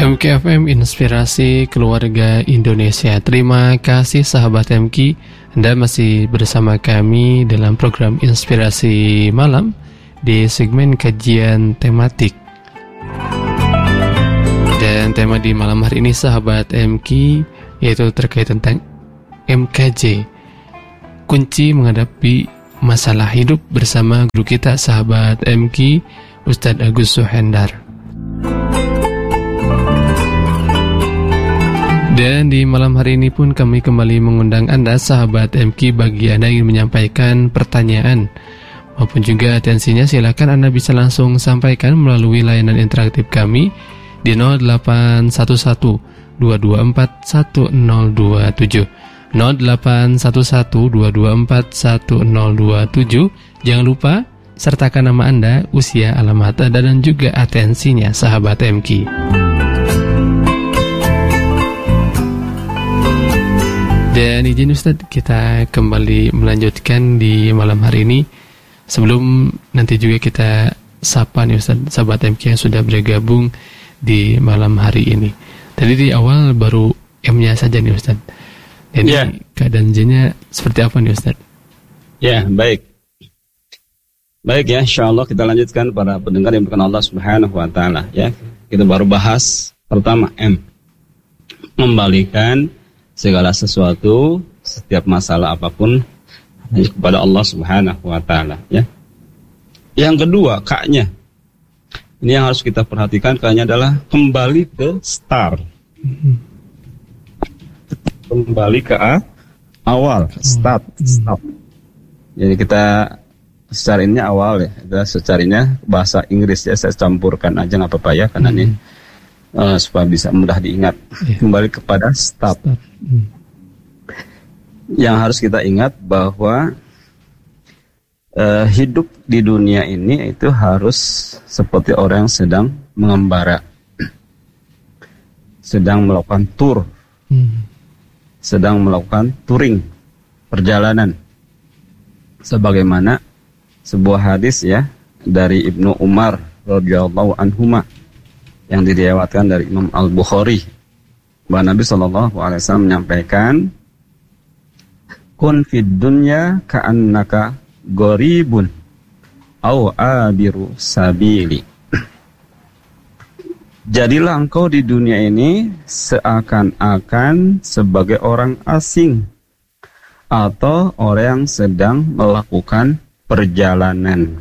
MKFM Inspirasi Keluarga Indonesia. Terima kasih sahabat MK, Anda masih bersama kami dalam program Inspirasi Malam di segmen kajian tematik. Dan tema di malam hari ini sahabat MK yaitu terkait tentang MKJ, kunci menghadapi masalah hidup, bersama guru kita sahabat MK Ustadz Agus Suhendar. Dan di malam hari ini pun kami kembali mengundang Anda sahabat MK, bagi Anda yang ingin menyampaikan pertanyaan maupun juga atensinya, silakan Anda bisa langsung sampaikan melalui layanan interaktif kami di 0811 224 1027 0811 224 1027. Jangan lupa sertakan nama Anda, usia, alamat, dan juga atensinya sahabat MK. Dan izin Ustadz, kita kembali melanjutkan di malam hari ini. Sebelum nanti juga kita sapa nih Ustadz, sahabat MK yang sudah bergabung di malam hari ini. Tadi di awal baru M-nya saja nih Ustadz. Ini keadaan J-nya seperti apa nih Ustadz? Ya, baik. Baik ya, insyaAllah kita lanjutkan para pendengar yang berkenan Allah Subhanahu wa Ta'ala. Ya, kita baru bahas pertama M, membalikan segala sesuatu, setiap masalah apapun kepada Allah Subhanahu wa Ta'ala, ya. Yang kedua, K-nya. Ini yang harus kita perhatikan, K-nya adalah kembali ke start. Kembali ke awal, start. Jadi kita secara ini awal ya, kita secarinya bahasa Inggris ya, saya campurkan aja nggak apa-apa ya, karena ini supaya bisa mudah diingat. Kembali kepada start. Yang harus kita ingat bahwa hidup di dunia ini itu harus seperti orang yang sedang mengembara, sedang melakukan tour, sedang melakukan touring, perjalanan. Sebagaimana sebuah hadis ya dari Ibnu Umar radhiyallahu anhuma yang diriwayatkan dari Imam Al-Bukhari, bahwa Nabi SAW menyampaikan, kun fid dunya ka'annaka gharibun au abiru sabili. Jadilah engkau di dunia ini seakan-akan sebagai orang asing atau orang yang sedang melakukan perjalanan,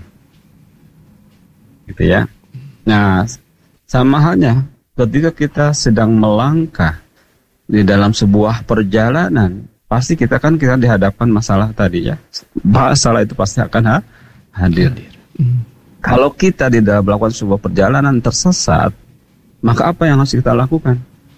gitu ya. Nah, sama halnya ketika kita sedang melangkah di dalam sebuah perjalanan, pasti kita di hadapan masalah tadi ya. Masalah itu pasti akan hadir. Kalau kita di dalam melakukan sebuah perjalanan tersesat, maka apa yang harus kita lakukan?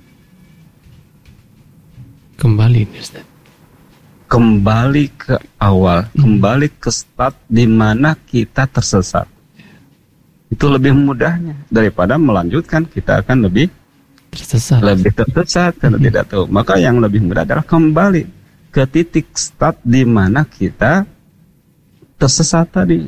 Kembali, Ustaz. Kembali ke awal, kembali ke start di mana kita tersesat. Itu lebih mudahnya daripada melanjutkan, kita akan lebih tersesat karena tidak tahu. Maka yang lebih mudah adalah kembali ke titik start di mana kita tersesat tadi.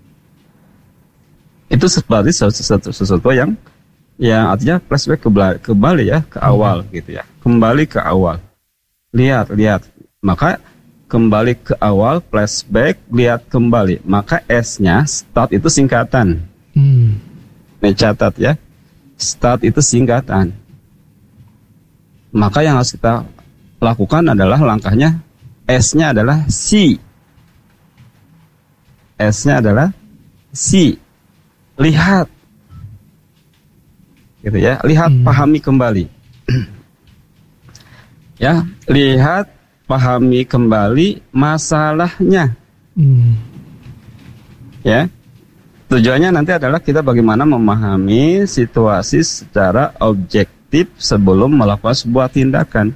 Itu seperti sesuatu yang artinya flashback kembali ya ke awal gitu ya. Kembali ke awal. Lihat. Maka kembali ke awal, flashback, lihat kembali. Maka S-nya start itu singkatan. Nih catat ya. Start itu singkatan. Maka yang harus kita lakukan adalah langkahnya, S-nya adalah C. S-nya adalah C. Lihat. Gitu ya. Lihat, pahami kembali. Ya, lihat, pahami kembali masalahnya. Ya. Tujuannya nanti adalah kita bagaimana memahami situasi secara objektif sebelum melakukan sebuah tindakan.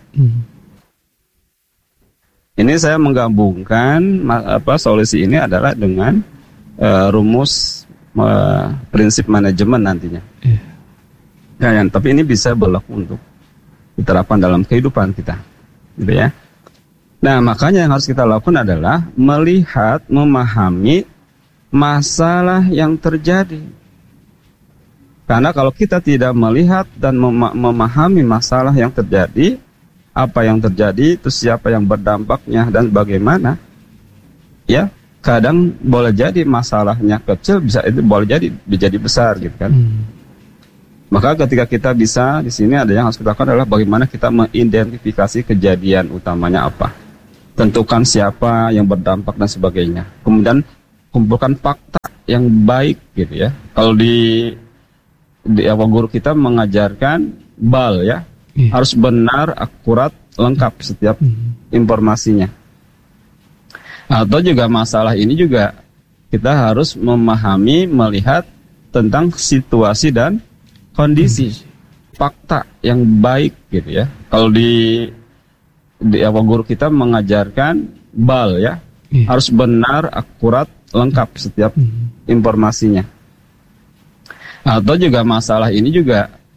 Ini saya menggabungkan solusi ini adalah dengan rumus prinsip manajemen nantinya. Tapi ini bisa berlaku untuk diterapkan dalam kehidupan kita, gitu ya. Nah, makanya yang harus kita lakukan adalah melihat, memahami masalah yang terjadi. Karena kalau kita tidak melihat dan memahami masalah yang terjadi, apa yang terjadi, terus siapa yang berdampaknya dan bagaimana, ya kadang boleh jadi masalahnya kecil, bisa itu boleh jadi besar gitu kan. Maka ketika kita bisa di sini ada yang harus kita lakukan adalah bagaimana kita mengidentifikasi kejadian utamanya apa, tentukan siapa yang berdampak dan sebagainya. Kemudian kumpulkan fakta yang baik gitu ya. Kalau di awal guru kita mengajarkan bal ya, harus benar, akurat, lengkap setiap informasinya. Atau juga masalah ini juga kita harus memahami, melihat tentang situasi dan kondisi, fakta yang baik gitu ya. Kalau di awal guru kita mengajarkan bal ya, harus benar, akurat, lengkap setiap informasinya. Atau juga masalah ini juga